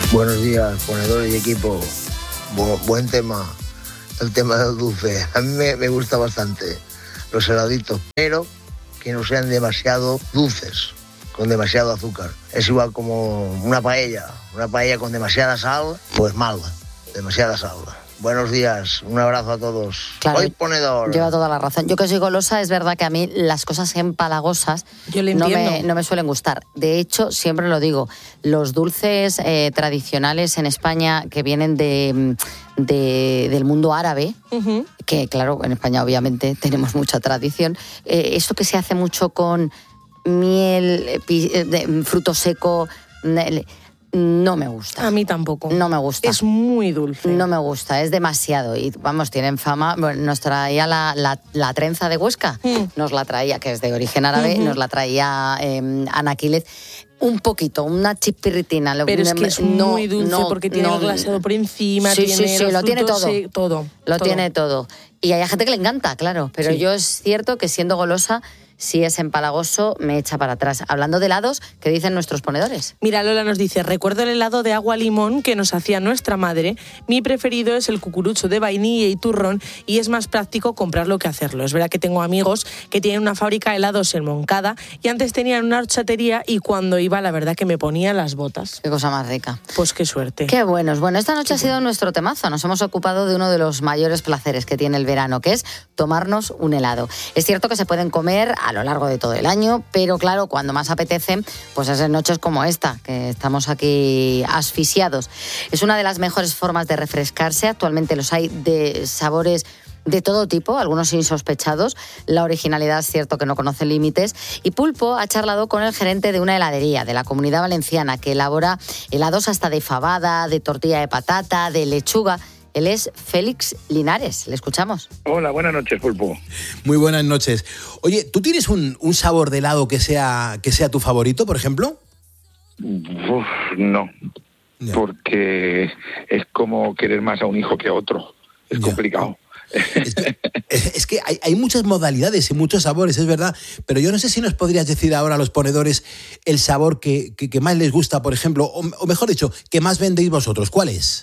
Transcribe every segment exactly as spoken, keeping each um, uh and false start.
Buenos días, ponedores y equipo. Bu- buen tema, el tema del dulce. A mí me, me gusta bastante los heladitos, pero que no sean demasiado dulces, con demasiado azúcar. Es igual como una paella, una paella con demasiada sal, pues mal, demasiada sal. Buenos días, un abrazo a todos. Claro, Soy ponedor. Lleva toda la razón. Yo que soy golosa, es verdad que a mí las cosas empalagosas Yo le no me, entiendo. no me suelen gustar. De hecho, siempre lo digo, los dulces eh, tradicionales en España que vienen de, de- del mundo árabe, Uh-huh. que claro, en España obviamente tenemos mucha tradición, eh, esto que se hace mucho con miel, eh, pi- eh, de- fruto seco, eh, no me gusta. A mí tampoco. No me gusta. Es muy dulce. No me gusta, es demasiado. Y vamos, tienen fama. Bueno, nos traía la, la, la trenza de Huesca, Mm. nos la traía, que es de origen árabe, Ujú. nos la traía eh, Ana Quílez. Un poquito, una chispirritina. lo- Pero es que es no, muy dulce no, porque tiene no. el glaseado por encima, Sí, tiene sí, sí, los lo tiene frutos, todo. sí, todo. Lo todo. tiene todo. Y hay gente que le encanta, claro. Pero Sí. yo es cierto que siendo golosa, si es empalagoso, me echa para atrás. Hablando de helados, ¿qué dicen nuestros ponedores? Mira, Lola nos dice, recuerdo el helado de agua limón que nos hacía nuestra madre. Mi preferido es el cucurucho de vainilla y turrón y es más práctico comprarlo que hacerlo. Es verdad que tengo amigos que tienen una fábrica de helados en Moncada y antes tenían una horchatería y cuando iba, la verdad que me ponía las botas. Qué cosa más rica. Pues qué suerte. Qué buenos. Bueno, esta noche ha sido nuestro temazo. Nos hemos ocupado de uno de los mayores placeres que tiene el verano, que es tomarnos un helado. Es cierto que se pueden comer a lo largo de todo el año, pero claro, cuando más apetece, pues es en noches como esta, que estamos aquí asfixiados. Es una de las mejores formas de refrescarse. Actualmente los hay de sabores de todo tipo, algunos insospechados. La originalidad es cierto que no conoce límites. Y Pulpo ha charlado con el gerente de una heladería de la Comunidad Valenciana que elabora helados hasta de fabada, de tortilla de patata, de lechuga. Él es Félix Linares. Le escuchamos. Hola, buenas noches, Pulpo. Muy buenas noches. Oye, ¿tú tienes un, un sabor de helado que sea, que sea tu favorito, por ejemplo? Uf, no, Ya. porque es como querer más a un hijo que a otro. Es Ya. complicado. Es que, es que hay, hay muchas modalidades y muchos sabores, es verdad, pero yo no sé si nos podrías decir ahora a los ponedores el sabor que, que, que más les gusta, por ejemplo, o, o mejor dicho, que más vendéis vosotros. ¿Cuál es?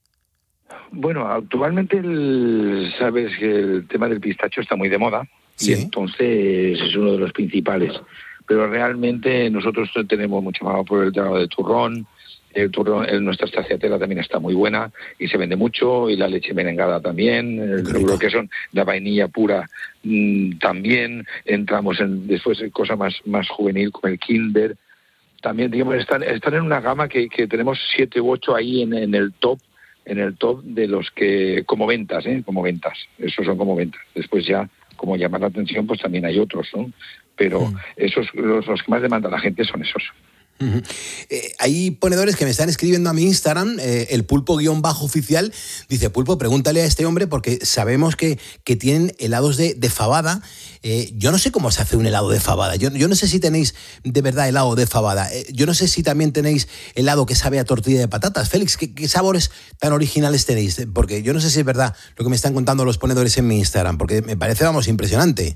Bueno, actualmente el- sabes que el tema del pistacho está muy de moda Sí. y entonces es uno de los principales. Pero realmente nosotros tenemos mucho más por el lado de turrón. El turrón, el- nuestra estaciatela también está muy buena y se vende mucho, y la leche merengada también, el- Qué rico. lo que son la vainilla pura mm, también. Entramos en después en cosa más, más juvenil como el Kinder. También, digamos, están, están en una gama que, que tenemos siete u ocho ahí en, en el top, en el top de los que, como ventas, ¿eh? Como ventas. Esos son como ventas. Después ya, como llamar la atención, pues también hay otros, ¿no? Pero Mm. esos, los, los que más demanda la gente son esos. Ujú. Eh, hay ponedores que me están escribiendo a mi Instagram, eh, el pulpo guión bajo oficial, dice: Pulpo, pregúntale a este hombre porque sabemos que, que tienen helados de, de fabada. Eh, yo no sé cómo se hace un helado de fabada, yo, yo no sé si tenéis de verdad helado de fabada, eh, yo no sé si también tenéis helado que sabe a tortilla de patatas. Félix, ¿qué, qué sabores tan originales tenéis? Eh, Porque yo no sé si es verdad lo que me están contando los ponedores en mi Instagram, porque me parece, vamos, impresionante.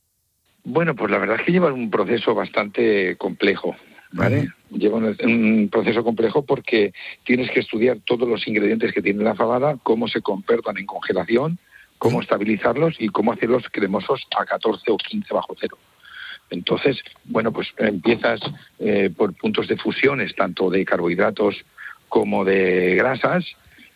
Bueno, pues la verdad es que lleva un proceso bastante complejo, ¿vale? Uh-huh. Lleva un, un proceso complejo porque tienes que estudiar todos los ingredientes que tiene la fabada, cómo se conservan en congelación, cómo uh-huh. estabilizarlos y cómo hacerlos cremosos a catorce o quince bajo cero. Entonces, bueno, pues empiezas eh, por puntos de fusiones, tanto de carbohidratos como de grasas,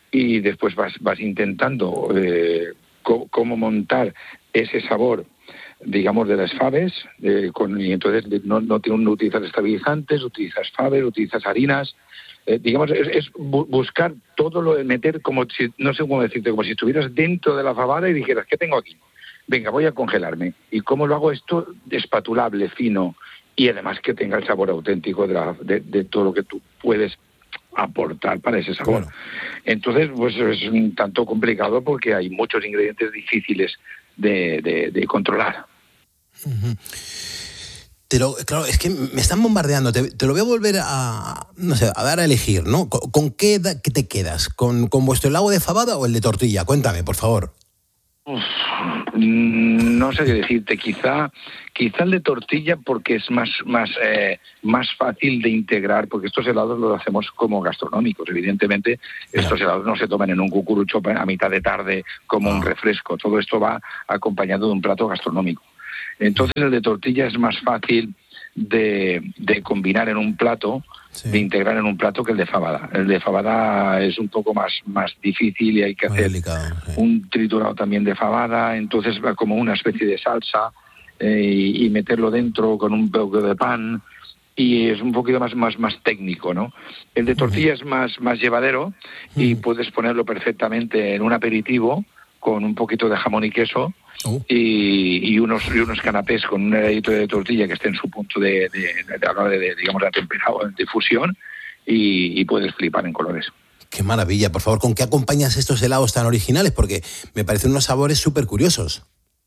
y después vas, vas intentando eh, co- cómo montar ese sabor, digamos, de las faves, eh, con, y entonces no, no, no utilizas estabilizantes, utilizas faves, utilizas harinas, eh, digamos, es, es bu- buscar todo lo de meter como si, no sé cómo decirte, como si estuvieras dentro de la fabada y dijeras, ¿qué tengo aquí? Venga, voy a congelarme. ¿Y cómo lo hago esto? Espatulable, fino, y además que tenga el sabor auténtico de, la, de, de todo lo que tú puedes aportar para ese sabor. Claro. Entonces, pues es un tanto complicado porque hay muchos ingredientes difíciles de, de, de controlar. Uh-huh. Pero, claro, es que me están bombardeando. Te, te lo voy a volver a, no sé, a dar a elegir, ¿no? ¿Con, con qué, qué te quedas? ¿Con, ¿Con vuestro helado de fabada o el de tortilla? Cuéntame, por favor. Uf, no sé qué decirte, quizá quizá el de tortilla porque es más más eh, más fácil de integrar, porque estos helados los hacemos como gastronómicos. Evidentemente, estos helados no se toman en un cucurucho a mitad de tarde como un refresco. Todo esto va acompañado de un plato gastronómico. Entonces, el de tortilla es más fácil de, de combinar en un plato, sí. de integrar en un plato que el de fabada. El de fabada es un poco más, más difícil y hay que muy hacer delicado, sí. un triturado también de fabada, entonces va como una especie de salsa eh, y, y meterlo dentro con un poco de pan y es un poquito más, más, más técnico, ¿no? El de tortilla uh-huh. es más, más llevadero uh-huh. y puedes ponerlo perfectamente en un aperitivo con un poquito de jamón y queso Uh. Y, y unos y unos canapés con un heladito de tortilla que esté en su punto de, de, de, de, de, de digamos, de temperado, de fusión y, y puedes flipar en colores. Qué maravilla. Por favor, ¿con qué acompañas estos helados tan originales? Porque me parecen unos sabores súper curiosos.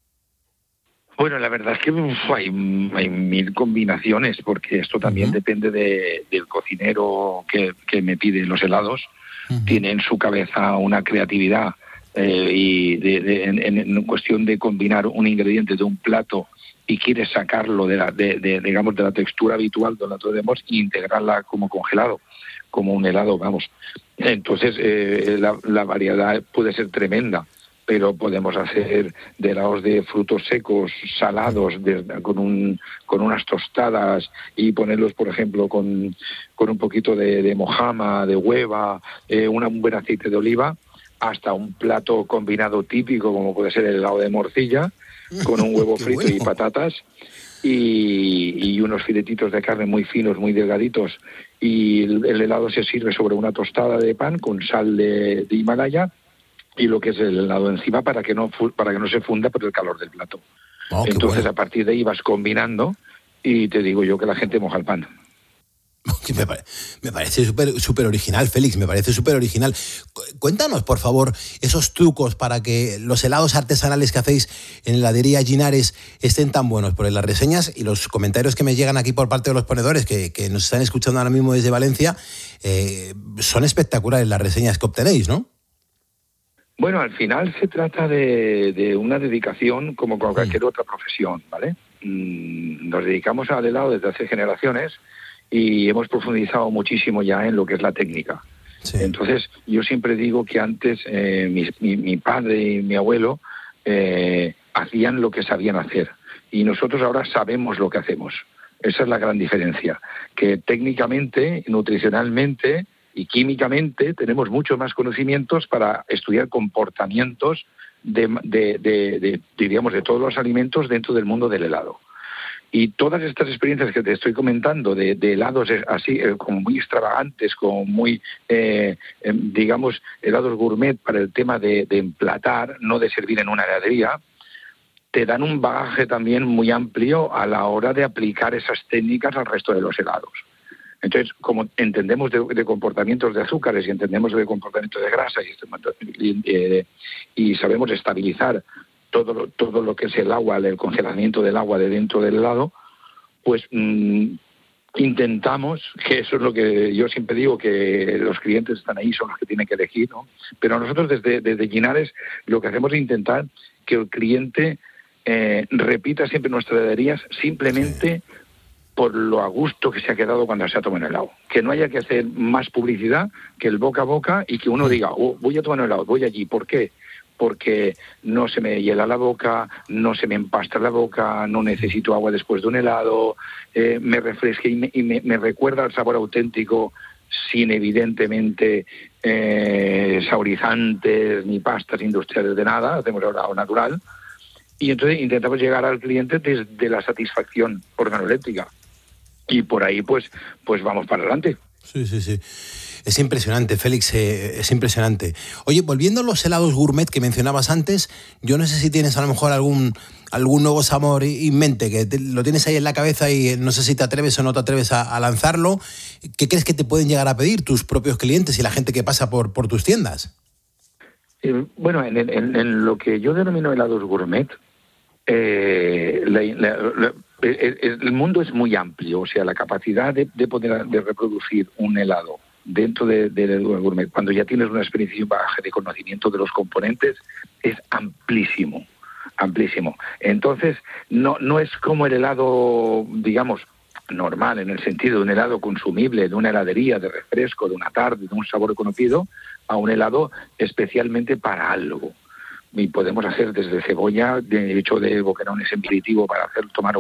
Bueno, la verdad es que uf, hay, hay mil combinaciones, porque esto también uh-huh. depende de, del cocinero que, que me pide los helados. Uh-huh. Tiene en su cabeza una creatividad Eh, y de, de, en, en cuestión de combinar un ingrediente de un plato y quieres sacarlo de la, de, de, digamos, de la textura habitual donde la tenemos e integrarla como congelado, como un helado, vamos. Entonces eh, la, la variedad puede ser tremenda, pero podemos hacer de helados de frutos secos, salados, de, con un con unas tostadas y ponerlos, por ejemplo, con, con un poquito de, de mojama, de hueva, eh, una, un buen aceite de oliva, hasta un plato combinado típico como puede ser el helado de morcilla con un huevo frito bueno. y patatas y, y unos filetitos de carne muy finos, muy delgaditos, y el, el helado se sirve sobre una tostada de pan con sal de, de Himalaya y lo que es el helado encima para que no para que no se funda por el calor del plato. Oh, entonces bueno. a partir de ahí vas combinando y te digo yo que la gente moja el pan. Me, pare, me parece súper súper original, Félix, me parece súper original. Cuéntanos, por favor, esos trucos para que los helados artesanales que hacéis en heladería Ginares estén tan buenos, porque las reseñas y los comentarios que me llegan aquí por parte de los ponedores que, que nos están escuchando ahora mismo desde Valencia, eh, son espectaculares las reseñas que obtenéis, ¿no? Bueno, al final se trata de, de una dedicación como con cualquier mm. otra profesión, ¿vale? Mm, nos dedicamos al helado desde hace generaciones y hemos profundizado muchísimo ya en lo que es la técnica. Sí. Entonces, yo siempre digo que antes eh, mi, mi, mi padre y mi abuelo eh, hacían lo que sabían hacer. Y nosotros ahora sabemos lo que hacemos. Esa es la gran diferencia. Que técnicamente, nutricionalmente y químicamente tenemos muchos más conocimientos para estudiar comportamientos de, de, de, de, diríamos, de todos los alimentos dentro del mundo del helado. Y todas estas experiencias que te estoy comentando de, de helados así, eh, como muy extravagantes, como muy, eh, eh, digamos, helados gourmet para el tema de, de emplatar, no de servir en una heladería, te dan un bagaje también muy amplio a la hora de aplicar esas técnicas al resto de los helados. Entonces, como entendemos de, de comportamientos de azúcares y entendemos de comportamientos de grasa y, y, eh, y sabemos estabilizar todo lo, todo lo que es el agua, el congelamiento del agua de dentro del helado, pues mmm, intentamos, que eso es lo que yo siempre digo, que los clientes están ahí, son los que tienen que elegir, ¿no? Pero nosotros desde, desde Ginares lo que hacemos es intentar que el cliente eh, repita siempre nuestras heladerías simplemente sí. por lo a gusto que se ha quedado cuando se ha tomado el helado. Que no haya que hacer más publicidad que el boca a boca y que uno diga, oh, voy a tomar un helado, voy allí, ¿por qué? Porque no se me hiela la boca, no se me empasta la boca, no necesito agua después de un helado, eh, me refresca y, me, y me, me recuerda al sabor auténtico sin evidentemente eh, saborizantes ni pastas industriales de nada, hacemos helado natural y entonces intentamos llegar al cliente desde la satisfacción organoléptica y por ahí pues, pues vamos para adelante. Sí, sí, sí. Es impresionante, Félix, eh, es impresionante. Oye, volviendo a los helados gourmet que mencionabas antes, yo no sé si tienes a lo mejor algún, algún nuevo sabor en mente, que te, lo tienes ahí en la cabeza y no sé si te atreves o no te atreves a, a lanzarlo. ¿Qué crees que te pueden llegar a pedir tus propios clientes y la gente que pasa por, por tus tiendas? Eh, bueno, en, en, en lo que yo denomino helados gourmet, eh, la, la, la, el, el mundo es muy amplio, o sea, la capacidad de, de poder de reproducir un helado dentro de, de, de gourmet, cuando ya tienes una experiencia y un bagaje de conocimiento de los componentes, es amplísimo, amplísimo. Entonces, no, no es como el helado, digamos, normal, en el sentido de un helado consumible, de una heladería, de refresco, de una tarde, de un sabor conocido, a un helado especialmente para algo. Y podemos hacer desde cebolla, de hecho de boquerones en aperitivo para hacer tomar